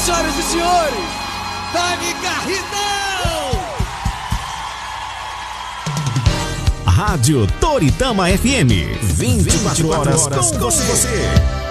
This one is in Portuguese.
Senhoras e senhores, Dani Garridão! Rádio Toritama FM, 24 horas com você.